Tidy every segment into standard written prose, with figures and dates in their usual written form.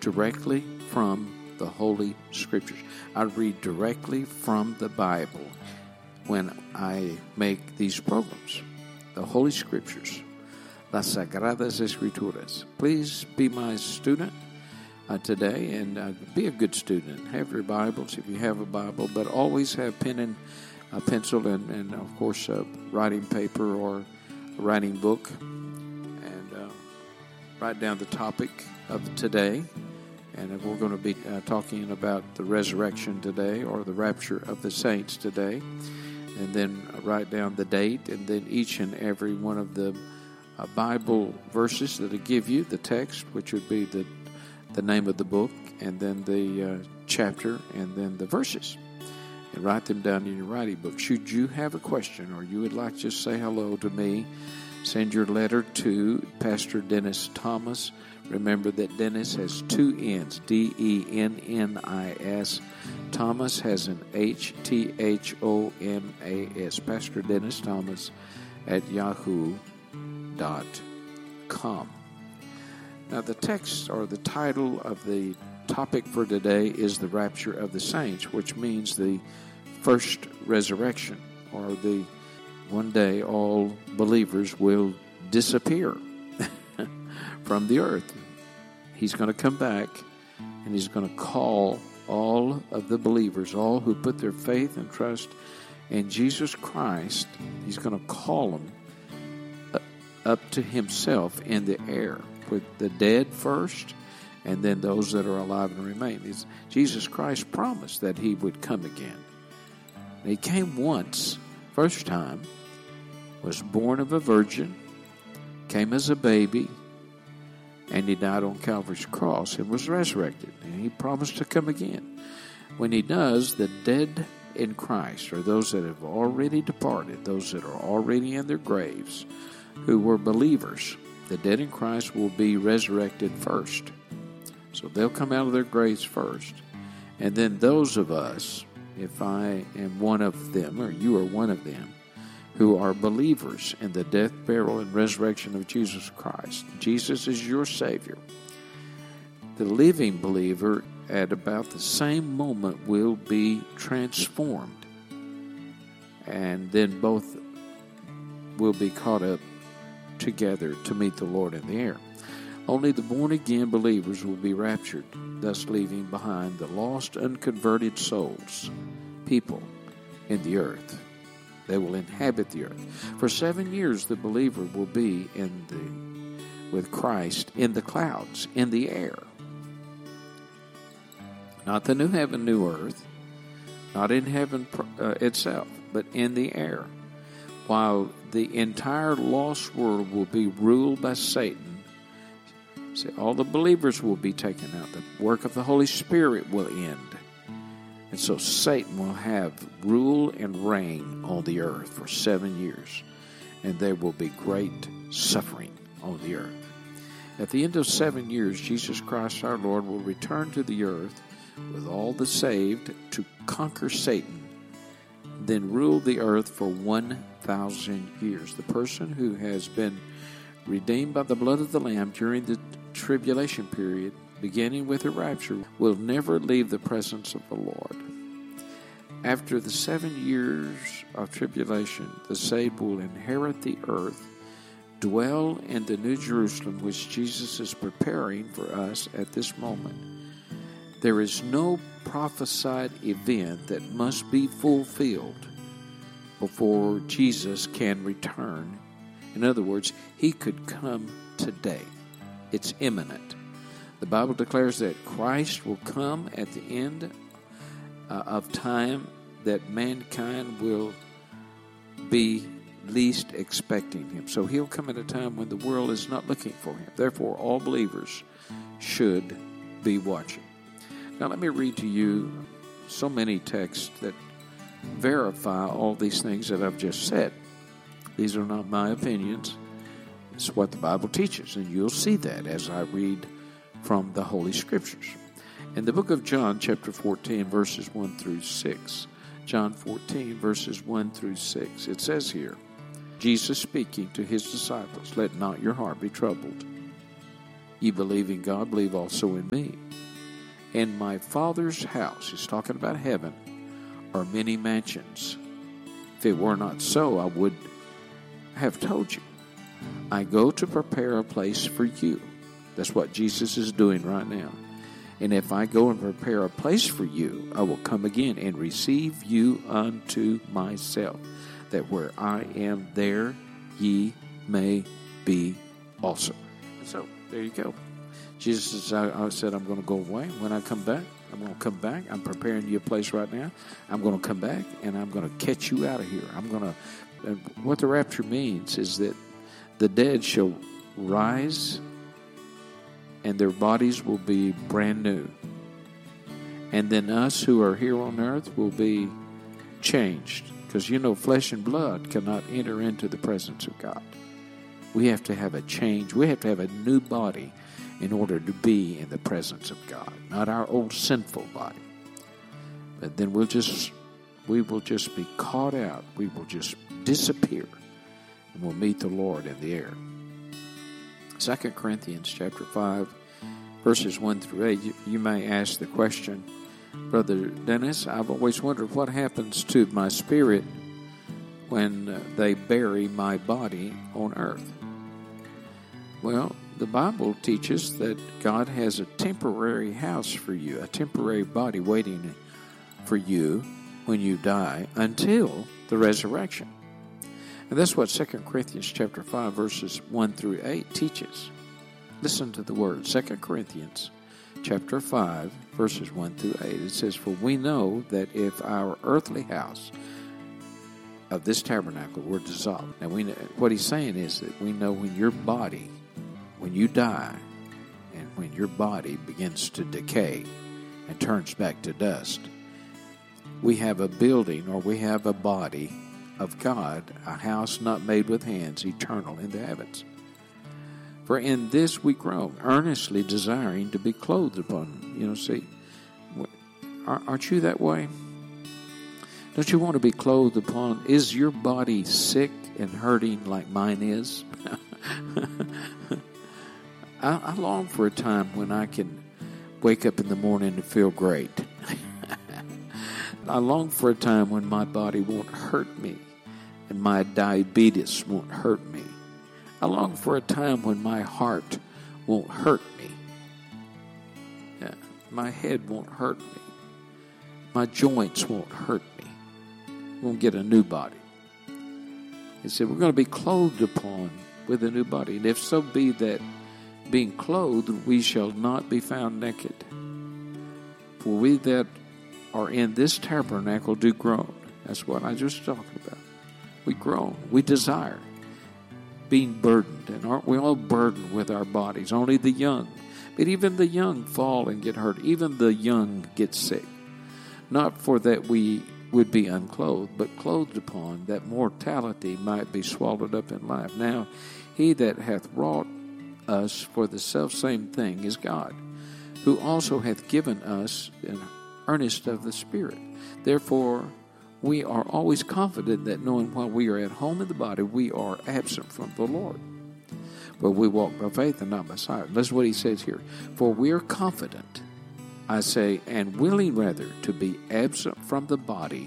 directly from the Holy Scriptures. I read directly from the Bible when I make these programs. The Holy Scriptures, Las Sagradas Escrituras. Please be my student today, and be a good student. Have your Bibles if you have a Bible, but always have pen and pencil and of course, writing paper or a writing book, and write down the topic of today. And we're going to be talking about the resurrection today, or the rapture of the saints today. And then write down the date, and then each and every one of the Bible verses that will give you the text, which would be the name of the book, and then the chapter, and then the verses. And write them down in your writing book. Should you have a question, or you would like to just say hello to me, send your letter to Pastor Dennis Thomas. Remember that Dennis has two N's, Dennis. Thomas has an Thomas. Pastor Dennis Thomas at yahoo.com. Now, the text, or the title of the topic for today, is the rapture of the saints, which means the first resurrection, or the one day all believers will disappear from the earth. He's going to come back, and he's going to call all of the believers, all who put their faith and trust in Jesus Christ. He's going to call them up to himself in the air, with the dead first, and then those that are alive and remain. Jesus Christ promised that he would come again. And he came once, first time, was born of a virgin, came as a baby, and he died on Calvary's cross and was resurrected. And he promised to come again. When he does, the dead in Christ, or those that have already departed, those that are already in their graves, who were believers, the dead in Christ will be resurrected first. So they'll come out of their graves first. And then those of us, if I am one of them, or you are one of them, who are believers in the death, burial, and resurrection of Jesus Christ. Jesus is your Savior. The living believer, at about the same moment, will be transformed. And then both will be caught up together to meet the Lord in the air. Only the born-again believers will be raptured, thus leaving behind the lost, unconverted souls, people in the earth. They will inhabit the earth. For 7 years, the believer will be with Christ in the clouds, in the air. Not the new heaven, new earth, not in heaven itself, but in the air. While the entire lost world will be ruled by Satan. See, all the believers will be taken out. The work of the Holy Spirit will end. And so Satan will have rule and reign on the earth for 7 years. And there will be great suffering on the earth. At the end of 7 years, Jesus Christ our Lord will return to the earth with all the saved to conquer Satan, then rule the earth for 1,000 years. The person who has been redeemed by the blood of the Lamb during the tribulation period, beginning with the rapture, will never leave the presence of the Lord. After the 7 years of tribulation, the saved will inherit the earth, dwell in the New Jerusalem, which Jesus is preparing for us at this moment. There is no prophesied event that must be fulfilled before Jesus can return. In other words, he could come today. It's imminent. The Bible declares that Christ will come at the end of time, that mankind will be least expecting him. So he'll come at a time when the world is not looking for him. Therefore, all believers should be watching. Now let me read to you so many texts that verify all these things that I've just said. These are not my opinions. It's what the Bible teaches, and you'll see that as I read from the Holy Scriptures. In the book of John, chapter 14, verses 1 through 6, John 14, verses 1 through 6, it says here, Jesus speaking to his disciples, "Let not your heart be troubled. Ye believe in God, believe also in me. In my Father's house, he's talking about heaven, are many mansions. If it were not so, I would have told you. I go to prepare a place for you. That's what Jesus is doing right now. And if I go and prepare a place for you, I will come again and receive you unto myself, that where I am, there ye may be also. And so, there you go. Jesus said, I said, I'm going to go away. When I come back, I'm going to come back. I'm preparing you a place right now. I'm going to come back, and I'm going to catch you out of here. And what the rapture means is that the dead shall rise, and their bodies will be brand new. And then us who are here on earth will be changed. Because flesh and blood cannot enter into the presence of God. We have to have a change. We have to have a new body in order to be in the presence of God. Not our old sinful body. But then we will just be caught out. We will just disappear. And we'll meet the Lord in the air. 2 Corinthians chapter 5, verses 1 through 8. You may ask the question, Brother Dennis, I've always wondered what happens to my spirit when they bury my body on earth. Well, the Bible teaches that God has a temporary house for you, a temporary body waiting for you when you die until the resurrection. And that's what 2 Corinthians chapter 5, verses 1 through 8 teaches. Listen to the word. 2 Corinthians chapter 5, verses 1 through 8. It says, For we know that if our earthly house of this tabernacle were dissolved. Now, what he's saying is that we know when your body, when you die, and when your body begins to decay and turns back to dust, we have a building, or we have a body of God, a house not made with hands, eternal in the heavens. For in this we groan, earnestly desiring to be clothed upon. See, aren't you that way? Don't you want to be clothed upon? Is your body sick and hurting like mine is? I long for a time when I can wake up in the morning and feel great. I long for a time when my body won't hurt me and my diabetes won't hurt me. I long for a time when my heart won't hurt me. Yeah, my head won't hurt me. My joints won't hurt me. We'll get a new body. He said, we're going to be clothed upon with a new body. And if so be that being clothed, we shall not be found naked. For we that are in this tabernacle do groan. That's what I just talked about. We groan. We desire being burdened. And aren't we all burdened with our bodies? Only the young. But even the young fall and get hurt. Even the young get sick. Not for that we would be unclothed, but clothed upon, that mortality might be swallowed up in life. Now, he that hath wrought us for the selfsame thing is God, who also hath given us an earnest of the Spirit. Therefore, we are always confident that knowing while we are at home in the body, we are absent from the Lord. But we walk by faith and not by sight. Listen what he says here. For we are confident, I say, and willing rather to be absent from the body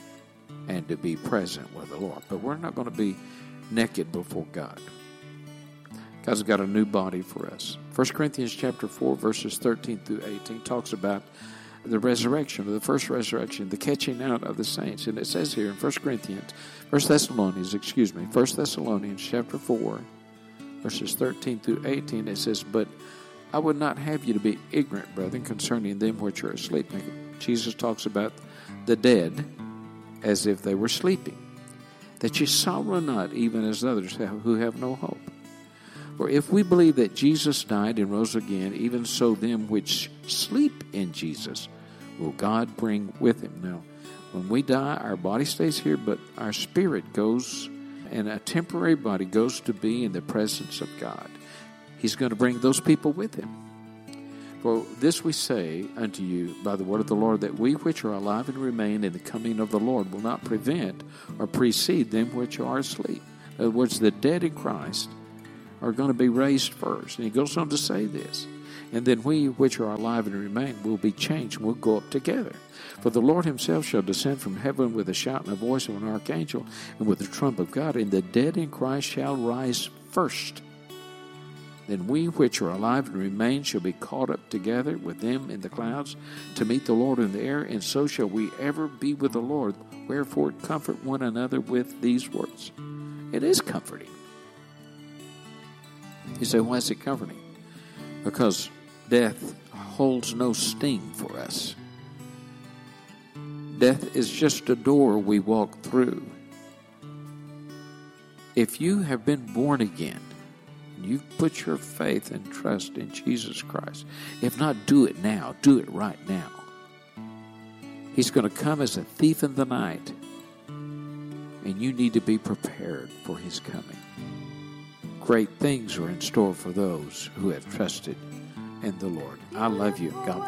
and to be present with the Lord. But we're not going to be naked before God. God's got a new body for us. 1 Corinthians chapter 4, verses 13 through 18 talks about the resurrection, or the first resurrection, the catching out of the saints. And it says here in 1 Thessalonians chapter 4, verses 13 through 18, it says, But I would not have you to be ignorant, brethren, concerning them which are asleep. Jesus talks about the dead as if they were sleeping, that ye sorrow not, even as others who have no hope. For if we believe that Jesus died and rose again, even so them which sleep in Jesus will God bring with him. Now, when we die, our body stays here, but our spirit goes, and a temporary body goes to be in the presence of God. He's going to bring those people with him. For this we say unto you by the word of the Lord, that we which are alive and remain in the coming of the Lord will not prevent or precede them which are asleep. In other words, the dead in Christ are going to be raised first. And he goes on to say this. And then we which are alive and remain will be changed. We'll go up together. For the Lord himself shall descend from heaven with a shout and a voice of an archangel and with the trump of God, and the dead in Christ shall rise first. Then we which are alive and remain shall be caught up together with them in the clouds to meet the Lord in the air, and so shall we ever be with the Lord. Wherefore comfort one another with these words. It is comforting. You say, why is it comforting? Because death holds no sting for us. Death is just a door we walk through. If you have been born again, and you've put your faith and trust in Jesus Christ, if not, do it now. Do it right now. He's going to come as a thief in the night, and you need to be prepared for his coming. Great things are in store for those who have trusted in the Lord. I love you. God bless.